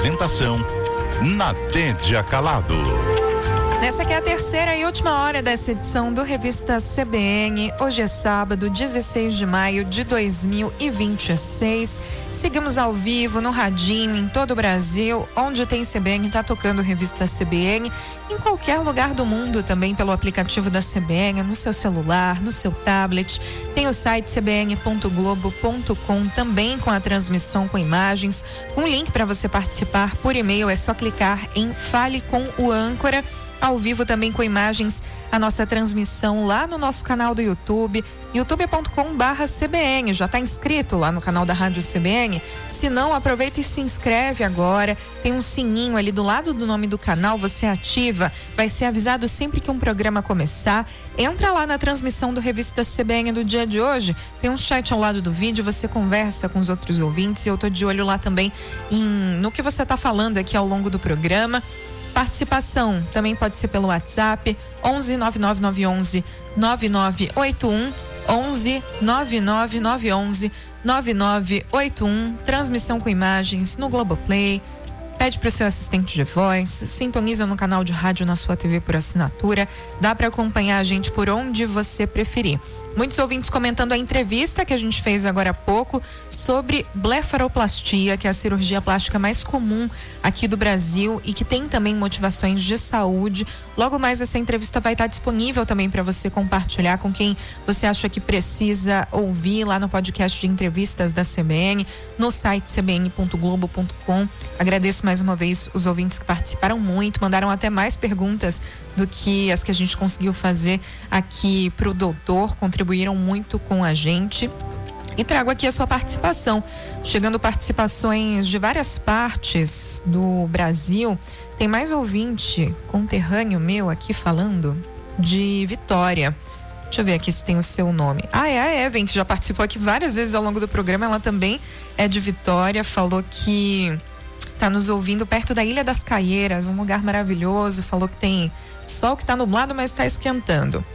Apresentação: Nadédia Calado. Nessa que é a terceira e última hora dessa edição do Revista CBN. Hoje é sábado, 16 de maio de 2026. Seguimos ao vivo, no radinho, em todo o Brasil. Onde tem CBN, tá tocando Revista CBN. Em qualquer lugar do mundo, também pelo aplicativo da CBN, no seu celular, no seu tablet. Tem o site cbn.globo.com, também com a transmissão com imagens. Um link para você participar por e-mail, é só clicar em Fale com o Âncora. Ao vivo também com imagens, a nossa transmissão lá no nosso canal do YouTube, youtube.com/CBN. Já está inscrito lá no canal da Rádio CBN? Se não, aproveita e se inscreve agora. Tem um sininho ali do lado do nome do canal, você ativa, vai ser avisado sempre que um programa começar. Entra lá na transmissão do Revista CBN do dia de hoje, tem um chat ao lado do vídeo, você conversa com os outros ouvintes e eu tô de olho lá também no que você está falando aqui ao longo do programa. Participação também pode ser pelo WhatsApp 11 99911 9981 11 99911 9981. Transmissão com imagens no Globoplay. Pede para o seu assistente de voz, sintoniza no canal de rádio na sua TV por assinatura. Dá para acompanhar a gente por onde você preferir. Muitos ouvintes comentando a entrevista que a gente fez agora há pouco sobre blefaroplastia, que é a cirurgia plástica mais comum aqui do Brasil e que tem também motivações de saúde. Logo mais essa entrevista vai estar disponível também para você compartilhar com quem você acha que precisa ouvir lá no podcast de entrevistas da CBN, no site cbn.globo.com. Agradeço mais uma vez os ouvintes que participaram muito, mandaram até mais perguntas do que as que a gente conseguiu fazer aqui para o doutor, contribuíram muito com a gente. E trago aqui a sua participação. Chegando participações de várias partes do Brasil. Tem mais ouvinte conterrâneo meu aqui falando de Vitória. Deixa eu ver aqui se tem o seu nome. É a Evan, que já participou aqui várias vezes ao longo do programa. Ela também é de Vitória. Falou que tá nos ouvindo perto da Ilha das Caieiras, um lugar maravilhoso. Falou que tem sol que tá nublado, mas tá esquentando.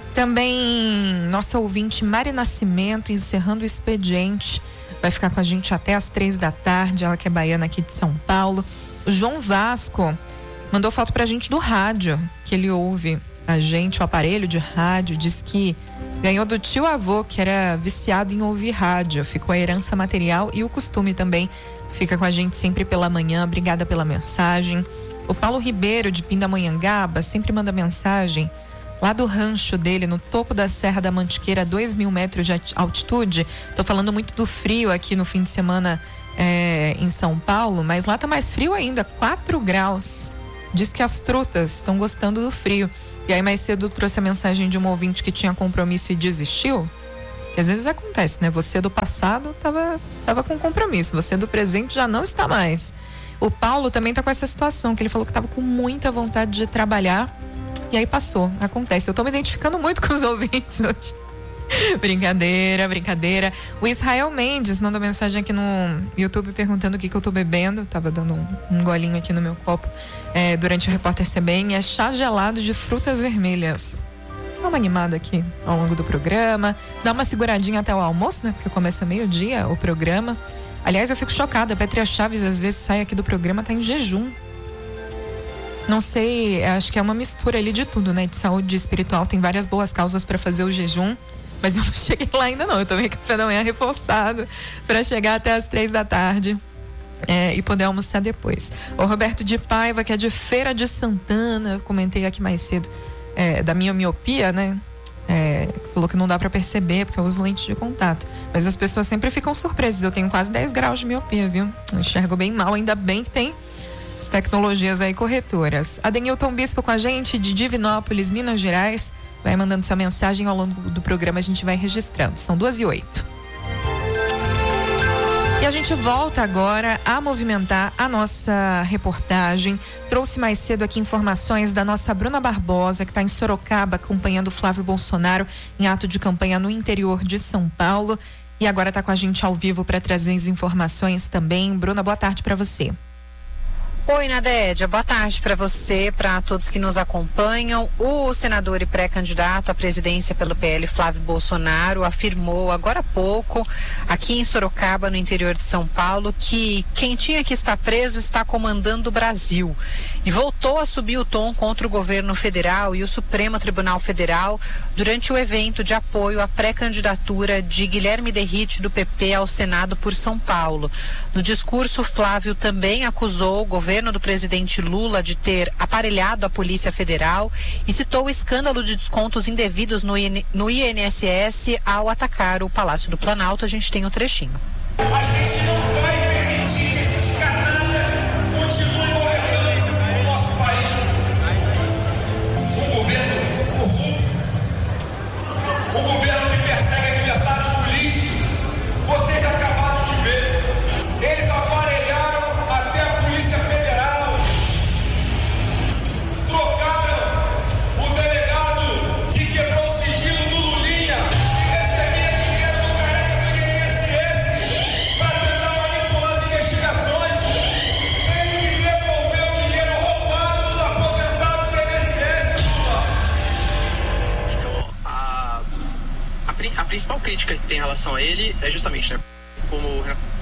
Também nossa ouvinte Mari Nascimento, encerrando o expediente, vai ficar com a gente até às 3h. Ela que é baiana aqui de São Paulo. O João Vasco mandou foto pra gente do rádio, que ele ouve a gente, o aparelho de rádio. Diz que ganhou do tio avô, que era viciado em ouvir rádio. Ficou a herança material e o costume também. Fica com a gente sempre pela manhã. Obrigada pela mensagem. O Paulo Ribeiro, de Pindamonhangaba, sempre manda mensagem lá do rancho dele, no topo da Serra da Mantiqueira, 2.000 metros de altitude. Tô falando muito do frio aqui no fim de semana em São Paulo, mas lá tá mais frio ainda, 4 graus. Diz que as trutas estão gostando do frio. E aí mais cedo trouxe a mensagem de um ouvinte que tinha compromisso e desistiu. Que às vezes acontece, né? Você do passado tava com compromisso, você do presente já não está mais. O Paulo também tá com essa situação, que ele falou que tava com muita vontade de trabalhar e aí passou, acontece. Eu tô me identificando muito com os ouvintes hoje. Brincadeira. O Israel Mendes mandou mensagem aqui no YouTube perguntando o que eu tô bebendo. Tava dando um golinho aqui no meu copo durante o Repórter CBN. É chá gelado de frutas vermelhas. Dá uma animada aqui ao longo do programa. Dá uma seguradinha até o almoço, né? Porque começa meio-dia o programa. Aliás, eu fico chocada. A Petria Chaves às vezes sai aqui do programa, tá em jejum. Não sei, acho que é uma mistura ali de tudo, né? De saúde espiritual, tem várias boas causas para fazer o jejum, mas eu não cheguei lá ainda não. Eu tomei café da manhã reforçado para chegar até às 3h e poder almoçar depois. O Roberto de Paiva, que é de Feira de Santana, comentei aqui mais cedo da minha miopia, né? Falou que não dá para perceber porque eu uso lente de contato, mas as pessoas sempre ficam surpresas. Eu tenho quase 10 graus de miopia, viu? Eu enxergo bem mal, ainda bem que tem as tecnologias aí corretoras. Adenilton Bispo com a gente de Divinópolis, Minas Gerais, vai mandando sua mensagem ao longo do programa, a gente vai registrando. São 2h08. E a gente volta agora a movimentar a nossa reportagem. Trouxe mais cedo aqui informações da nossa Bruna Barbosa, que está em Sorocaba acompanhando o Flávio Bolsonaro em ato de campanha no interior de São Paulo. E agora está com a gente ao vivo para trazer as informações também. Bruna, boa tarde para você. Oi, Nadédia, boa tarde para você, para todos que nos acompanham. O senador e pré-candidato à presidência pelo PL, Flávio Bolsonaro, afirmou agora há pouco, aqui em Sorocaba, no interior de São Paulo, que quem tinha que estar preso está comandando o Brasil. E voltou a subir o tom contra o governo federal e o Supremo Tribunal Federal durante o evento de apoio à pré-candidatura de Guilherme Derrite, do PP, ao Senado por São Paulo. No discurso, Flávio também acusou o governo do presidente Lula de ter aparelhado a Polícia Federal e citou o escândalo de descontos indevidos no INSS ao atacar o Palácio do Planalto. A gente tem um trechinho. A gente não vai permitir que esses canalhas continuem governando o nosso país. O governo corrupto, o governo que persegue adversários políticos, vocês acabaram de ver. Eles aparelharam até a Polícia Federal, trocaram o delegado que quebrou o sigilo do Lulinha e recebia dinheiro do careca do INSS para tentar manipular as investigações. Ele que devolveu o dinheiro roubado dos aposentados do INSS, Lula. Então, a principal crítica que tem em relação a ele é justamente, né, como...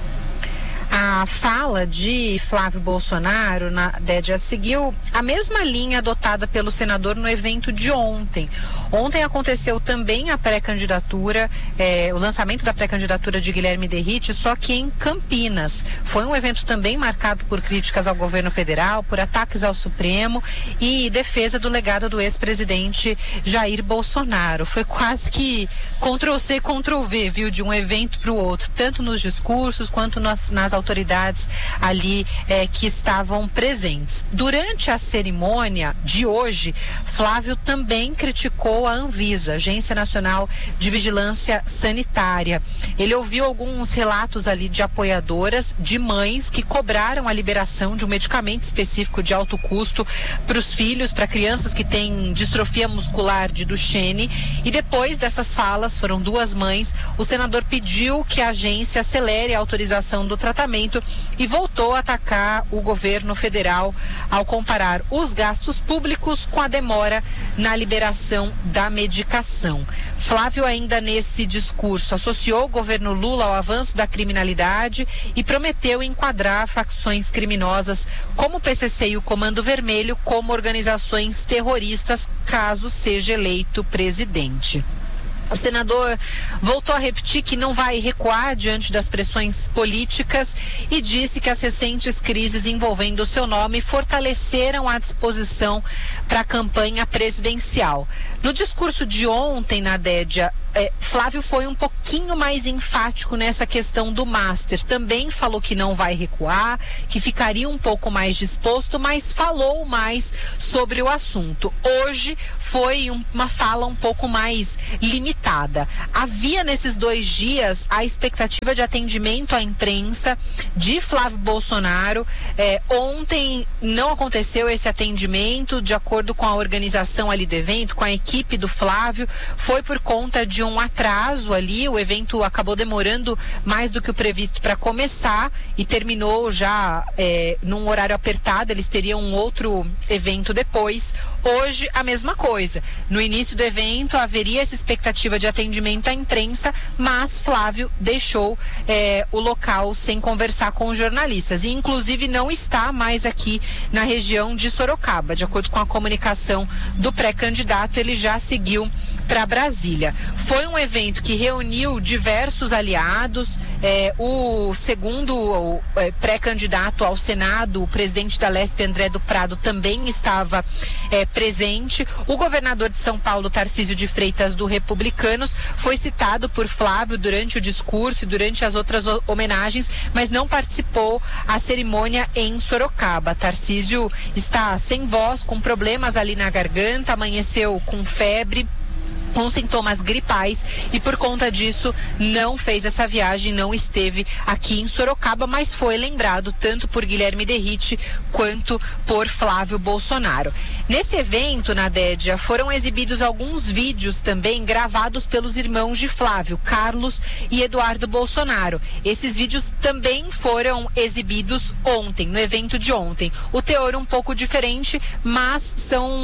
A fala de Flávio Bolsonaro, Nadédia, seguiu a mesma linha adotada pelo senador no evento de ontem. Ontem aconteceu também a pré-candidatura, o lançamento da pré-candidatura de Guilherme Derrite, só que em Campinas. Foi um evento também marcado por críticas ao governo federal, por ataques ao Supremo e defesa do legado do ex-presidente Jair Bolsonaro. Foi quase que Ctrl-C, Ctrl-V, viu, de um evento para o outro, tanto nos discursos quanto nas autoridades ali que estavam presentes. Durante a cerimônia de hoje, Flávio também criticou a Anvisa, Agência Nacional de Vigilância Sanitária. Ele ouviu alguns relatos ali de apoiadoras, de mães que cobraram a liberação de um medicamento específico de alto custo para os filhos, para crianças que têm distrofia muscular de Duchenne. E depois dessas falas, foram duas mães, o senador pediu que a agência acelere a autorização do tratamento e voltou a atacar o governo federal ao comparar os gastos públicos com a demora na liberação da medicação. Flávio, ainda nesse discurso, associou o governo Lula ao avanço da criminalidade e prometeu enquadrar facções criminosas como o PCC e o Comando Vermelho como organizações terroristas, caso seja eleito presidente. O senador voltou a repetir que não vai recuar diante das pressões políticas e disse que as recentes crises envolvendo o seu nome fortaleceram a disposição para a campanha presidencial. No discurso de ontem, Nadédia, Flávio foi um pouquinho mais enfático nessa questão do Master. Também falou que não vai recuar, que ficaria um pouco mais disposto, mas falou mais sobre o assunto. Hoje foi uma fala um pouco mais limitada. Havia nesses 2 dias a expectativa de atendimento à imprensa de Flávio Bolsonaro. Ontem não aconteceu esse atendimento, de acordo com a organização ali do evento, com a equipe do Flávio. Foi por conta de um atraso ali, o evento acabou demorando mais do que o previsto para começar e terminou já num horário apertado. Eles teriam um outro evento depois. Hoje a mesma coisa, no início do evento haveria essa expectativa de atendimento à imprensa, mas Flávio deixou o local sem conversar com os jornalistas e inclusive não está mais aqui na região de Sorocaba. De acordo com a comunicação do pré-candidato, ele já seguiu para Brasília. Foi um evento que reuniu diversos aliados. O segundo pré-candidato ao Senado, o presidente da Lespe, André do Prado, também estava presente. O governador de São Paulo, Tarcísio de Freitas, do Republicanos, foi citado por Flávio durante o discurso e durante as outras homenagens, mas não participou da cerimônia em Sorocaba. Tarcísio está sem voz, com problemas ali na garganta, amanheceu com febre com sintomas gripais e por conta disso não fez essa viagem, não esteve aqui em Sorocaba, mas foi lembrado tanto por Guilherme Derrite quanto por Flávio Bolsonaro. Nesse evento, Nadédia, foram exibidos alguns vídeos também gravados pelos irmãos de Flávio, Carlos e Eduardo Bolsonaro. Esses vídeos também foram exibidos ontem, no evento de ontem. O teor um pouco diferente, mas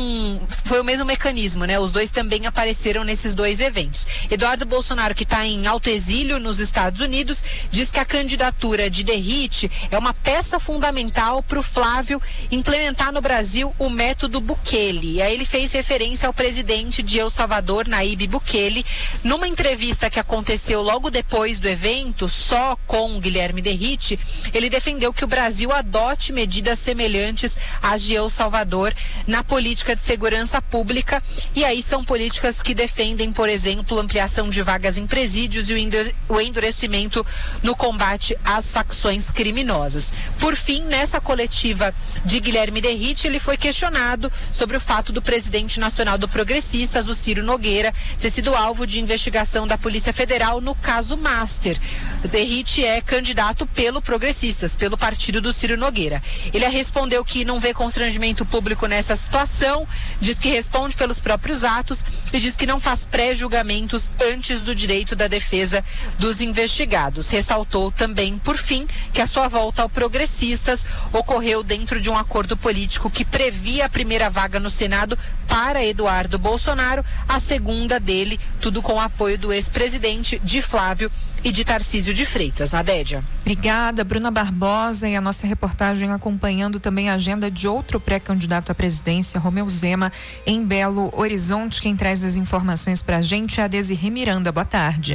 foi o mesmo mecanismo, né? Os dois também apareceram nesses dois eventos. Eduardo Bolsonaro, que está em alto exílio nos Estados Unidos, diz que a candidatura de Derrite é uma peça fundamental para o Flávio implementar no Brasil o método Bukele. E aí ele fez referência ao presidente de El Salvador, Nayib Bukele, numa entrevista que aconteceu logo depois do evento, só com Guilherme Derrite. Ele defendeu que o Brasil adote medidas semelhantes às de El Salvador na política de segurança pública, e aí são políticas que defendem, por exemplo, ampliação de vagas em presídios e o endurecimento no combate às facções criminosas. Por fim, nessa coletiva de Guilherme Derrite, ele foi questionado sobre o fato do presidente nacional do Progressistas, o Ciro Nogueira, ter sido alvo de investigação da Polícia Federal no caso Master. Derrite é candidato pelo Progressistas, pelo partido do Ciro Nogueira. Ele respondeu que não vê constrangimento público nessa situação, diz que responde pelos próprios atos e diz que não faz pré-julgamentos antes do direito da defesa dos investigados. Ressaltou também, por fim, que a sua volta ao Progressistas ocorreu dentro de um acordo político que previa a primeira vaga no Senado para Eduardo Bolsonaro, a segunda dele, tudo com o apoio do ex-presidente, de Flávio e de Tarcísio de Freitas. Nadédia. Obrigada, Bruna Barbosa, e a nossa reportagem acompanhando também a agenda de outro pré-candidato à presidência, Romeu Zema, em Belo Horizonte. Quem traz as informações pra gente é a Desirê Miranda. Boa tarde.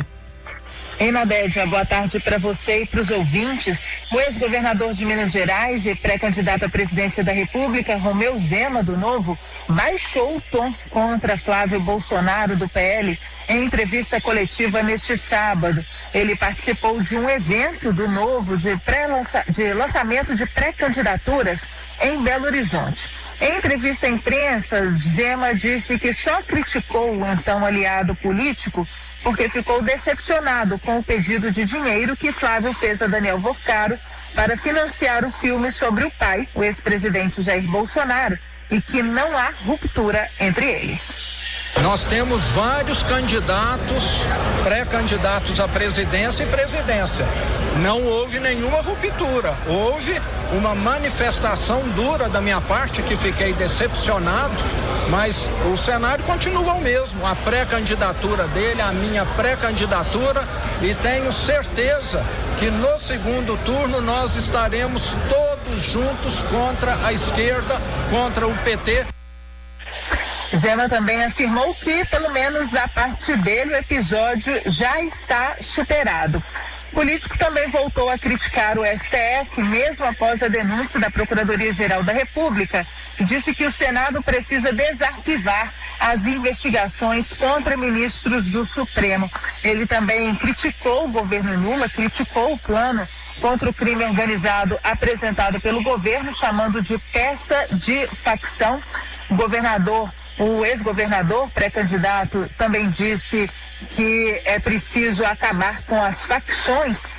Ei, Nadédia, boa tarde para você e para os ouvintes. O ex-governador de Minas Gerais e pré-candidato à presidência da República, Romeu Zema, do Novo, baixou o tom contra Flávio Bolsonaro, do PL, em entrevista coletiva neste sábado. Ele participou de um evento do Novo de lançamento de pré-candidaturas em Belo Horizonte. Em entrevista à imprensa, Zema disse que só criticou o então aliado político porque ficou decepcionado com o pedido de dinheiro que Flávio fez a Daniel Vorcaro para financiar o filme sobre o pai, o ex-presidente Jair Bolsonaro, e que não há ruptura entre eles. Nós temos vários candidatos, pré-candidatos à presidência e presidência. Não houve nenhuma ruptura, houve uma manifestação dura da minha parte, que fiquei decepcionado, mas o cenário continua o mesmo, a pré-candidatura dele, a minha pré-candidatura, e tenho certeza que no segundo turno nós estaremos todos juntos contra a esquerda, contra o PT. Zema também afirmou que, pelo menos a parte dele, o episódio já está superado. O político também voltou a criticar o STF, mesmo após a denúncia da Procuradoria-Geral da República, que disse que o Senado precisa desarquivar as investigações contra ministros do Supremo. Ele também criticou o governo Lula, criticou o plano contra o crime organizado apresentado pelo governo, chamando de peça de facção. O ex-governador, pré-candidato, também disse que é preciso acabar com as facções